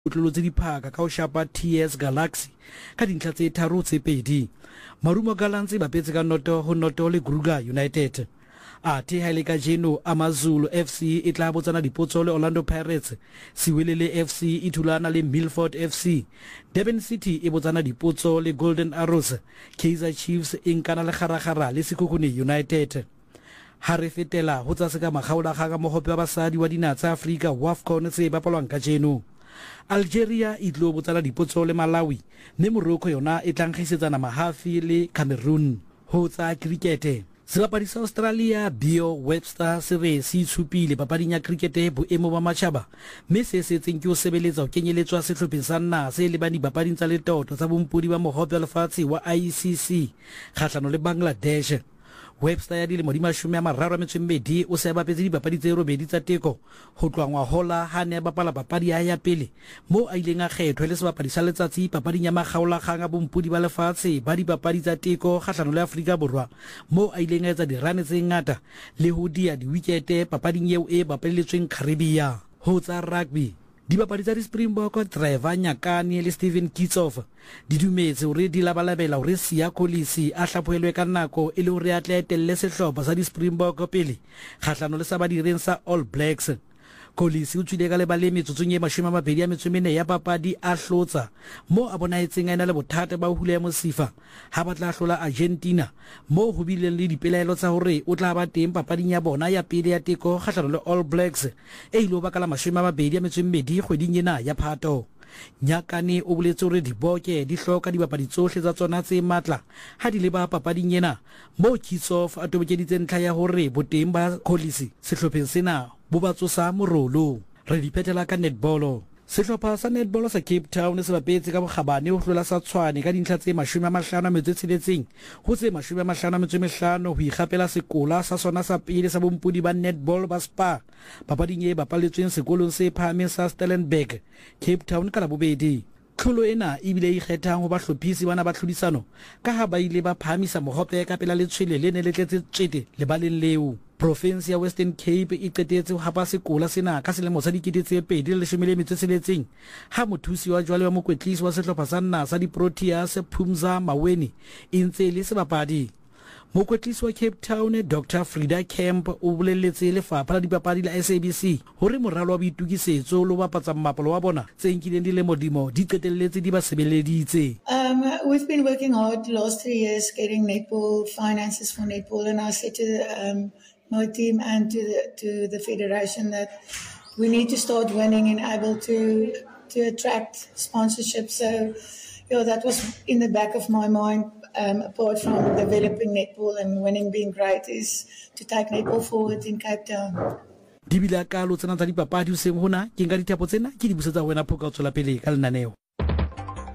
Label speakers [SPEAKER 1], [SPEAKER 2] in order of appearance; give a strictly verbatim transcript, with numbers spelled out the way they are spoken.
[SPEAKER 1] utlolotse diphaka ka o shapa T S Galaxy ka dintlha tse tharo tse pedi. Marumo Gallants ba petse ka noto ho noto le Kruger United. A the haile ka jeno AmaZulu F C e tla botsana dipotso le Orlando Pirates, Siwelele F C e thulana le Milford F C, Durban City e botsana dipotso le Golden Arrows, Kaizer Chiefs e nkana le Kharagara le Sekhukhune United. Ha re fetela ho tsa se ka magaola ga ka mogope wa basadi wa dinaga tsa Afrika WAFCON tse bapalwang ka jeno. Algeria e tlo botsana dipotso le Malawi, mme Morocco yona e tlangisetsana mahafi le Cameroon. Ho tsa cricket, sebapadi sa Australia Bio Webster se re se itshupile papading ya cricket boemo ba matjhaba, mme se setseng ke o sebeletsa ho kenyeletswa sehlopheng sa naha se le bani bapading tsa letoto tsa bompodi ba mohope wa lefatshe wa I C C kgahlano le Bangladesh. Webster ya dilemo di mashome a mararo a metso e mmedi o se a bapetse dibapadi tse robedi tsa teko ho tloha ngwahola ha ne a bapala papadi ya ya pele mo a ileng a kgethwa le sebapadi sa letsatsi papading ya makgaolakgang a bompodi ba lefatshe ba dibapadi tsa teko kgahlano le Afrika Borwa, mo a ileng a etsa dirane tse ngata le ho dia di-wicket papading eo e bapaletsweng Caribbean. Ho tsa rugby, dibapadi tsa di-Springbok Trevor Nyakane le Steven Kitsoff di dumetse hore di labalabela hore Siya Kolisi a hlaphohelwe ka nako e le hore a tla etelle sehlopha sa di-Springbok pele kgahlano le sa badireng sa All Blacks. Kolisi o tswile ka lebale metsotsong e mashome a mabedi a metso e mene ya papadi a hlotsa mo a bonaetseng a ena le bothata ba ho hula ya mosifa ha ba tla hlola Argentina, mo ho bileng le dipelaelo tsa hore o tla ba teng papading ya bona ya pele ya teko kgahlano le All Blacks e ilo ba ka la mashome a mabedi a metso e mmedi kgweding ena ya Phato. Nyakane o boletse hore diboke di hloka dibapadi tsohle tsa tsona tse matla ha di leba papading ena, mo Kitsoff a tobokeditse ntlha ya hore boteng ba Kolisi sehlopheng sena bo ba tsosa morolo. Re di phetela ka netball. Sehlopha sa netball sa Cape Town se bapetse ka bokgabane ho hlola sa Tshwane ka dintlha tse mashome a mahlano a metso e tsheletseng ho tse mashome a mahlano a metso e mehlano ho ikgapela sekola sa sona sa pele sa bompodi ba netball ba Spa papading e bapaletsweng sekolong se phahameng sa Stellenberg, Cape Town ka labobedi. Tlholo ena e bile e ikgethang ho bahlophisi bana ba tlhodisano ka ha ba ile ba phahamisa mohope ka pela le tshwele le ne le tletse tswete lebaleng leo. Province ya Western Cape e qetetse ho hapa sekola sena ka selemo sa dikete tse pedi le leshome le metso e tsheletseng ha mothusi wa jwale wa mokwetlisi wa sehlopha sa naha sa di-Proteas Phumza Maweni e ntse le sebapadi. Mokwetlisi wa Cape Town Doctor Frida Kemp o bolelletse lefapha la dipapadi la S A B C hore moralo wa boitukisetso lo bapatsa mmapolo wa bona tse nkileng di le modimo di qetelletse di ba sebeleditse.
[SPEAKER 2] Um, we've been working hard the last three years getting netball finances for netball, and I said to um, my team and to the, to the federation that we need to start winning and able to to attract sponsorship. So, yeah, that was in the back of my mind. Um, apart from developing netball and winning being great, is to take netball forward in Cape Town.
[SPEAKER 1] Dibila ka lo tsena tsa dipapadi o seng hona ke nka dithapo tsena ke di busetsa wena phoka o tswela pele ka lenaneo.